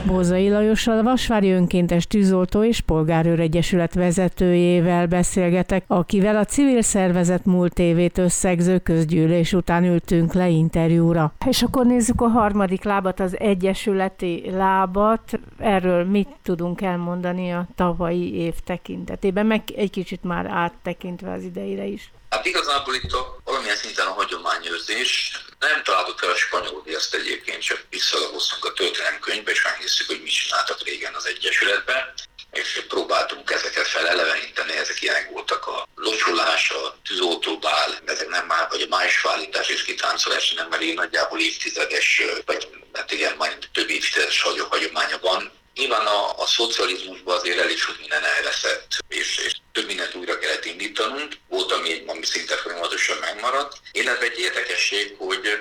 Borzai Lajossal, a Vasvári Önkéntes Tűzoltó és Polgárőr Egyesület vezetőjével beszélgetek, akivel a civil szervezet múlt évét összegző közgyűlés után ültünk le interjúra. És akkor nézzük a harmadik lábat, az egyesületi lábat. Erről mit tudunk elmondani a tavalyi év tekintetében, meg egy kicsit már áttekintve az ideire is? Hát igazából itt valamilyen szinten a hagyományőrzés. Nem találtuk fel a spanyol viaszt egyébként, csak visszalapoztunk a történelemkönyvbe, és megnéztük, hogy mit csináltak régen az Egyesületben, és próbáltunk ezeket feleleveníteni, ezek ilyenek voltak a locsolás, a tűzoltóbál, ezek nem már, vagy a májusfállítás és kitáncolás, nem már így nagyjából évtizedes, vagy hát igen, majd több évtizedes hagyománya van. Nyilván a szocializmusban azért elég sok minden elveszett, és több mindent újra kellett indítanunk. Volt, ami szinte folyamatosan megmaradt. Illetve egy érdekesség, hogy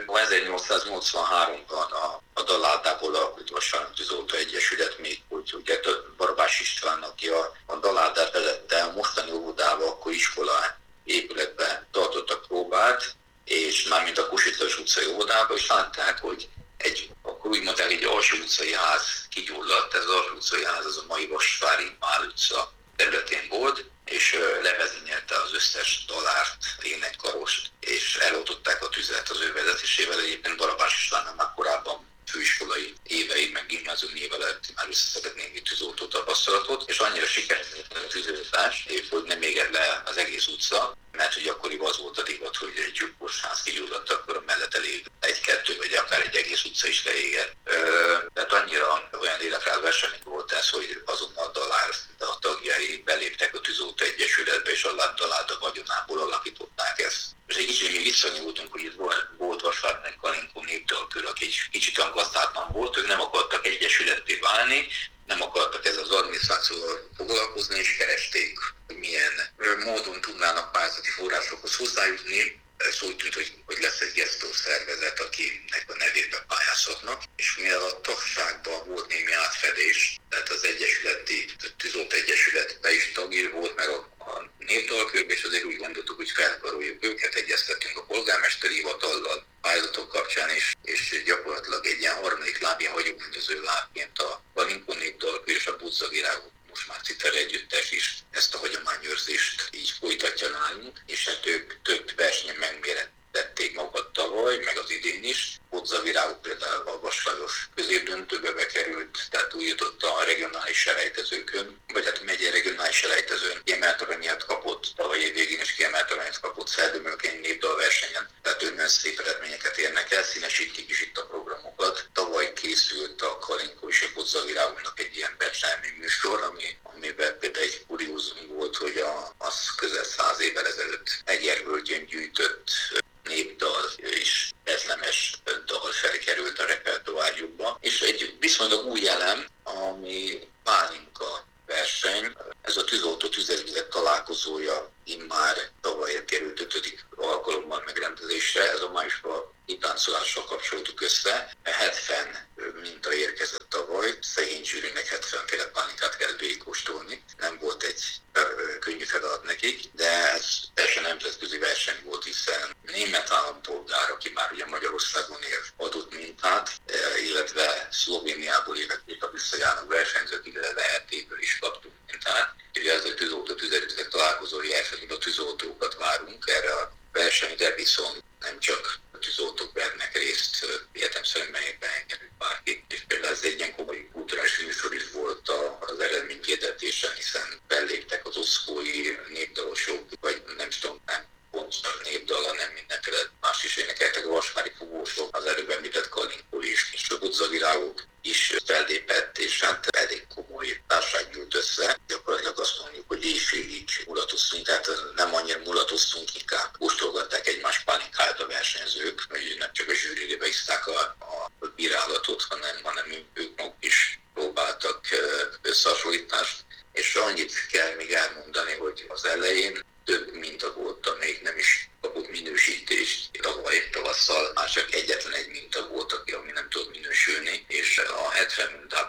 1883-ban a Daládából alakult Vasvári Tűzoltó Egyesület, még hogy ugye Barabás István, aki a Daládát vezette, a mostani óvodába, akkor iskola épületben tartottak próbát, és mármint a Kossuth Lajos utcai óvodába, és látták, hogy akkor úgy mondták, egy alsó utcai ház kigyulladt, ez az alsó utcai ház az a mai Vasvári Mál utca területén volt, és levezényelte az összes dalárt, énekkarost, és eloltották a tüzet az ő vezetésével. Egyébként Barabás Istvánnak már korábban főiskolai évei, meg gimnázium éve előtt már összeszedett némi tűzoltó tapasztalatot, és annyira sikerült a tűzoltás, hogy nem égett le az egész utca, mert hogy akkoriban az volt a divat, hogy egy csukkos ház kigyulladt, akkor a mellette lévő egy-kettő, vagy akár egy egész utca is leégett. Tehát annyira olyan életrázó esemény volt ez, hogy azonnal a tagjai beléptek a Tűzoltó Egyesületbe, és a Daláda vagyonából alakították ezt. És egy kicsit mi visszanyúltunk, hogy itt volt Vasvárnak Kalinkó népdalkör, aki egy kicsit olyan gazdátlan volt, ők nem akartak egyesületté válni, nem akartak ezzel az adminisztrációval foglalkozni, és keresték, hogy milyen módon tudnának pályázati forrásokhoz hozzájutni. Ez úgy tűnt, hogy lesz egy gesztószervezet, akinek a nevébe pályázhatnak, és mivel a tagságban volt némi átfedés, tehát az Tűzoltó Egyesületben is tagír volt, meg a népdalkörbe, és azért úgy gondoltuk, hogy felkaroljuk őket, egyeztettünk a polgármesteri hivatallal pályázatok kapcsán, és gyakorlatilag egy ilyen harmadik láb, ilyen hagyományozó lábként a Kalinkó népdalkör és a Budzavirágok, most már Citer együttes is ezt a hagyományőrzést így folytatja nálunk, és hát ők több versenyen megmérettették magukat tavaly, meg az idén is. Budzavirágok például a Vaslajos középdöntőbe bekerült, tehát úgy jutott a regionális selejtezőkön, vagy hát megye regionális selejtezőn kiemelt aranyat kapott, tavaly év végén is kiemelt aranyat kapott Szerdőmölkény népdalversenyen, tehát nagyon szép eredményeket érnek el, színesítik is itt a programokat. Tavaly készült a Kalinkó és a Budzavirágoknak egy ilyen becsámi műsor, amiben például egy kuriózum volt, hogy az közel 100 évvel ezelőtt Egyervölgyön gyűjtött népdal és ezlemes dal felkerült a repertoárjukba. És egy viszonylag új elem, ami Pálinka verseny, ez a Tűzoltó Tüzelőzet találkozója immár tavaly került 5. alkalommal megrendezésre, ez a májusban kitáncolással kapcsoltuk össze. 70 minta érkezett tavaly, szegény zsűrinek 70 féle pálinkát kell végigkóstolni. Nem volt egy könnyű feladat nekik, de ez teljesen nemzetközi verseny volt, hiszen német állampolgár, aki már ugye Magyarországon él, adott mintát, illetve Szlovéniából évek a visszajáró versenyzők, illetve Lehetéből is kaptunk mintát. Ugye ez a Tűzoltó Tüzelőzet találkozói esetben a tűzoltókat várunk erre a versenyre, viszont nem csak a tűzoltók vennek részt, értelemszerűen melyekben engedünk bárki. És például ez egy ilyen komoly kulturális műsor is volt az eredményhirdetésen, hiszen felléptek az oszkói népdalosok, vagy nem tudom, nem pont népdal, hanem mindenféle más is énekeltek, a vasvári fogósok, az előbb említett Kalinkó is, és a Budzavirágok is fellépett, és hát elég komoly társaság gyűlt össze. Gyakorlatilag azt mondjuk, hogy éjfélig mulatoztunk, tehát nem annyira mulatoztunk, inkább kóstolgatták egymás pálinkáját a versenyzők, hogy nem csak a zsűrirébe iszták a bírálatot, hanem ők maguk is próbáltak összehasonlítást. És annyit kell még elmondani, hogy az elején több minta volt, amelyik nem is kapott minősítést. Tavaly tavasszal már csak egyetlen egy minta volt, ami nem tudott minősülni, és a 70 mintában